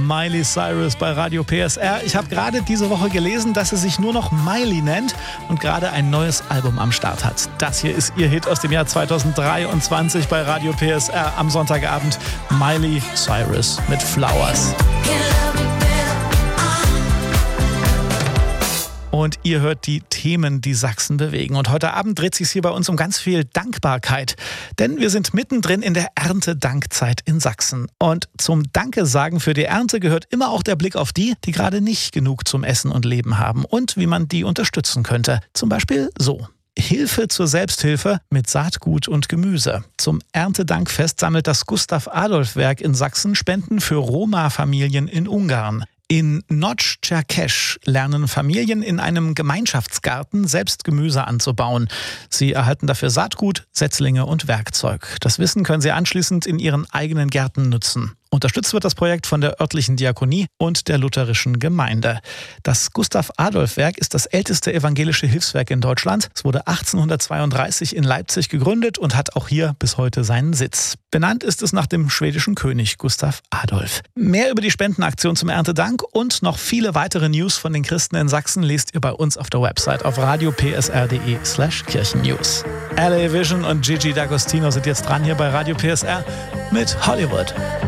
Miley Cyrus bei Radio PSR. Ich habe gerade diese Woche gelesen, dass sie sich nur noch Miley nennt und gerade ein neues Album am Start hat. Das hier ist ihr Hit aus dem Jahr 2023 bei Radio PSR am Sonntagabend. Miley Cyrus mit Flowers. Und ihr hört die Themen, die Sachsen bewegen. Und heute Abend dreht sich hier bei uns um ganz viel Dankbarkeit. Denn wir sind mittendrin in der Erntedankzeit in Sachsen. Und zum Danke sagen für die Ernte gehört immer auch der Blick auf die, die gerade nicht genug zum Essen und Leben haben. Und wie man die unterstützen könnte. Zum Beispiel so. Hilfe zur Selbsthilfe mit Saatgut und Gemüse. Zum Erntedankfest sammelt das Gustav-Adolf-Werk in Sachsen Spenden für Roma-Familien in Ungarn. In Notch-Cherkesch lernen Familien in einem Gemeinschaftsgarten selbst Gemüse anzubauen. Sie erhalten dafür Saatgut, Setzlinge und Werkzeug. Das Wissen können sie anschließend in ihren eigenen Gärten nutzen. Unterstützt wird das Projekt von der örtlichen Diakonie und der lutherischen Gemeinde. Das Gustav-Adolf-Werk ist das älteste evangelische Hilfswerk in Deutschland. Es wurde 1832 in Leipzig gegründet und hat auch hier bis heute seinen Sitz. Benannt ist es nach dem schwedischen König Gustav Adolf. Mehr über die Spendenaktion zum Erntedank und noch viele weitere News von den Christen in Sachsen lest ihr bei uns auf der Website auf radiopsr.de/kirchennews. LA Vision und Gigi D'Agostino sind jetzt dran hier bei Radio PSR mit Hollywood.